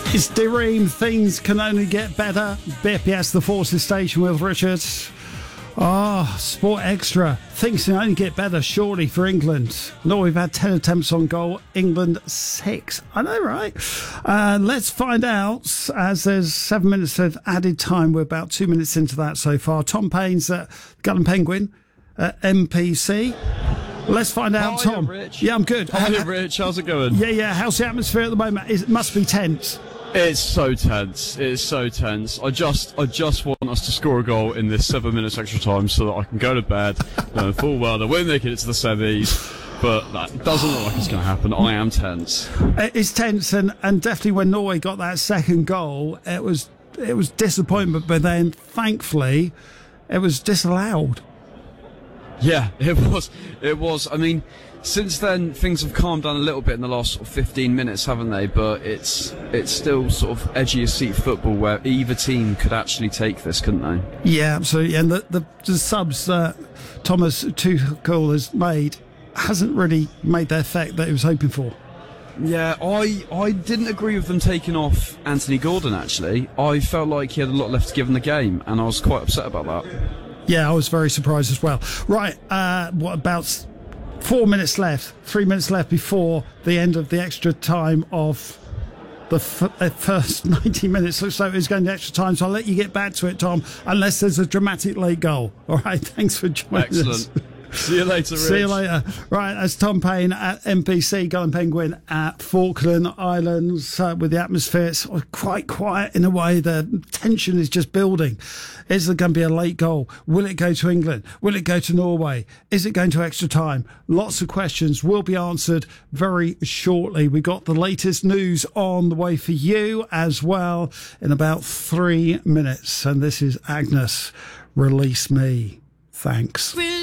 It's Dream. Things can only get better. BPS, the Forces Station with Richard. Sport Extra. Things can only get better, surely, for England. No, we've had 10 attempts on goal. England 6. I know, right? Let's find out, as there's 7 minutes of added time. We're about 2 minutes into that so far. Tom Payne's at Gull and Penguin at MPC. Let's find out, Tom. Rich. Yeah, I'm good. Hi, Rich. How's it going? Yeah. How's the atmosphere at the moment? It must be tense. It's so tense. It's so tense. I just want us to score a goal in this 7 minutes extra time so that I can go to bed knowing full well that we're making it to the semis. But that doesn't look like it's going to happen. I am tense. It's tense, and definitely when Norway got that second goal, it was disappointment. But then, thankfully, it was disallowed. Yeah, it was. I mean, since then things have calmed down a little bit in the last sort of 15 minutes, haven't they? But it's still sort of edgy as seat football where either team could actually take this, couldn't they? Yeah, absolutely. And the subs Thomas Tuchel has made hasn't really made the effect that he was hoping for. Yeah, I didn't agree with them taking off Anthony Gordon, actually. I felt like he had a lot left to give in the game, and I was quite upset about that. Yeah, I was very surprised as well. Right, what about 4 minutes left? 3 minutes left before the end of the extra time of the first 90 minutes. Looks like it's going to extra time, so I'll let you get back to it, Tom, unless there's a dramatic late goal. All right, thanks for joining us. See you later, Rich. See you later. Right, that's Tom Payne at MPC, Gull and Penguin at Falkland Islands with the atmosphere. It's quite quiet in a way. The tension is just building. Is there going to be a late goal? Will it go to England? Will it go to Norway? Is it going to extra time? Lots of questions will be answered very shortly. We got the latest news on the way for you as well in about 3 minutes. And this is Agnes, Release Me. Thanks.